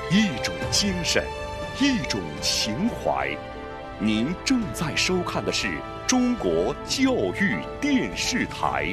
一种精神，一种情怀。您正在收看的是中国教育电视台。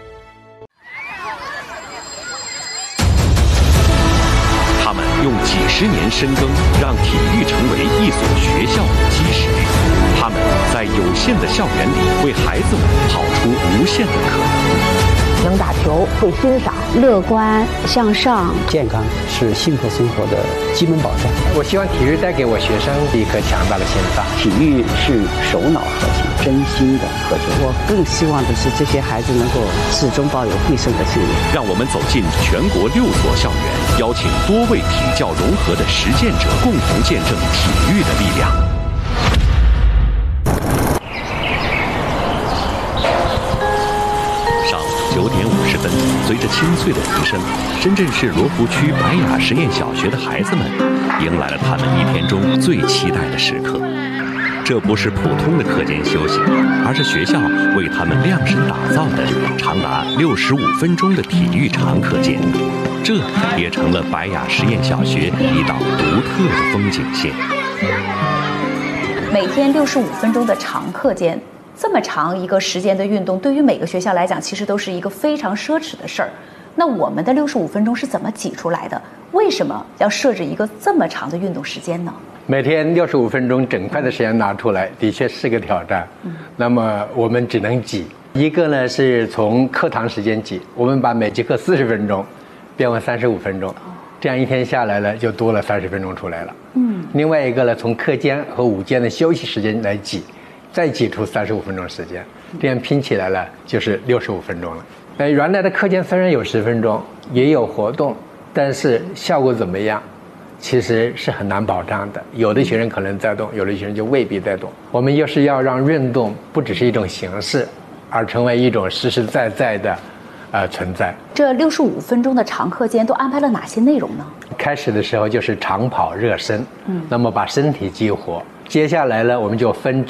他们用几十年深耕，让体育成为一所学校的基石。他们在有限的校园里，为孩子们跑出无限的可能。 能打球，会欣赏，乐观向上， 健康是幸福生活的基本保障。 我希望体育带给我学生一颗强大的心脏。 体育是首脑核心，真心的核心。 我更希望的是这些孩子能够始终抱有必胜的信念。 让我们走进全国6所校园，邀请多位体教融合的实践者，共同见证体育的力量。9点50分，随着清脆的笛声，深圳市罗湖区白雅实验小学的孩子们迎来了他们一天中最期待的时刻。这不是普通的课间休息，而是学校为他们量身打造的长达65分钟的体育长课间。这也成了白雅实验小学一道独特的风景线。 每天65分钟的长课间。这么长一个时间的运动，对于每个学校来讲，其实都是一个非常奢侈的事儿。那我们的65分钟是怎么挤出来的？为什么要设置一个这么长的运动时间呢？ 每天65分钟整块的时间拿出来，的确是个挑战。那么我们只能挤一个呢，是从课堂时间挤，我们把每节课40分钟变为35分钟，这样一天下来了就多了30分钟出来了。另外一个呢，从课间和午间的休息时间来挤。再挤出35分钟时间，这样拼起来了就是65分钟了。原来的课间虽然有10分钟，也有活动，但是效果怎么样，其实是很难保障的。有的学生可能在动，有的学生就未必在动。我们又是要让运动不只是一种形式，而成为一种实实在在的存在。 这65分钟的长课间都安排了哪些内容呢？ 开始的时候就是长跑热身，那么把身体激活。接下来呢，我们就分